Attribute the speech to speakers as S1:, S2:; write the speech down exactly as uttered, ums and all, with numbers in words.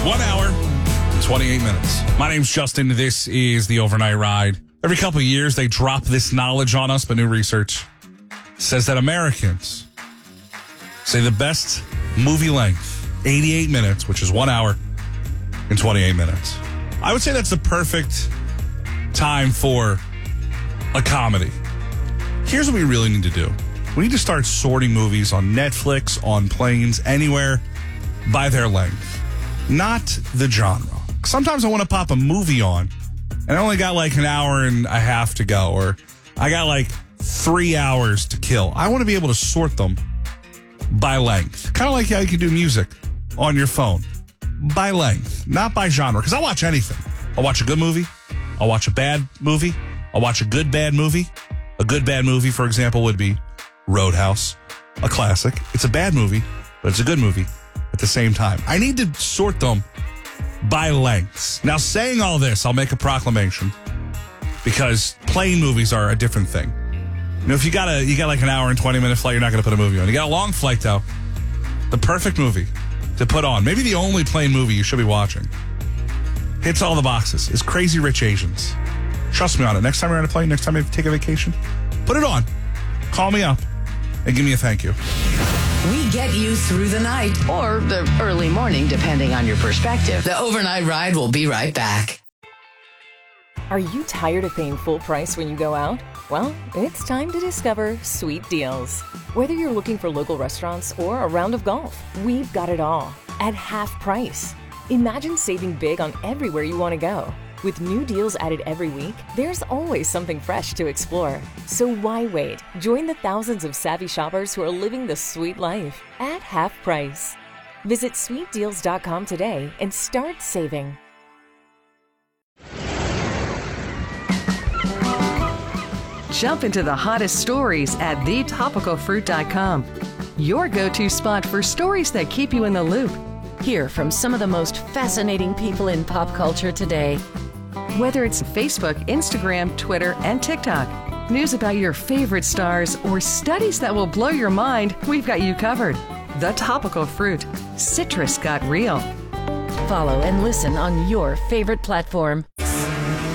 S1: One hour and twenty-eight minutes. My name's Justin. This is the Overnight Ride. Every couple of years, they drop this knowledge on us, but new research says that Americans say the best movie length, eighty-eight minutes, which is one hour and twenty-eight minutes. I would say that's the perfect time for a comedy. Here's what we really need to do. We need to start sorting movies on Netflix, on planes, anywhere, by their length, not the genre. Sometimes I want to pop a movie on, and I only got like an hour and a half to go, or I got like three hours to kill. I want to be able to sort them by length, kind of like how you can do music on your phone, by length, not by genre, because I watch anything. I'll watch a good movie. I'll watch a bad movie. I'll watch a good, bad movie. A good, bad movie, for example, would be Roadhouse, a classic. It's a bad movie, but it's a good movie at the same time. I need to sort them by lengths. Now, saying all this, I'll make a proclamation, because plane movies are a different thing. You know, if you got a you got like an hour and twenty minute flight, you're not going to put a movie on. You got a long flight, though. The perfect movie to put on, maybe the only plane movie you should be watching, hits all the boxes, is Crazy Rich Asians. Trust me on it. Next time you're on a plane, next time you take a vacation, put it on. Call me up and give me a thank you.
S2: We get you through the night or the early morning, depending on your perspective. The Overnight Ride will be right back.
S3: Are you tired of paying full price when you go out? Well, it's time to discover Sweet Deals. Whether you're looking for local restaurants or a round of golf, we've got it all at half price. Imagine saving big on everywhere you want to go. With new deals added every week, there's always something fresh to explore. So why wait? Join the thousands of savvy shoppers who are living the sweet life at half price. Visit sweet deals dot com today and start saving.
S4: Jump into the hottest stories at the topical fruit dot com. Your go-to spot for stories that keep you in the loop.
S5: Hear from some of the most fascinating people in pop culture today.
S4: Whether it's Facebook, Instagram, Twitter, and TikTok, news about your favorite stars, or studies that will blow your mind, we've got you covered. The Topical Fruit. Citrus got real.
S5: Follow and listen on your favorite platform.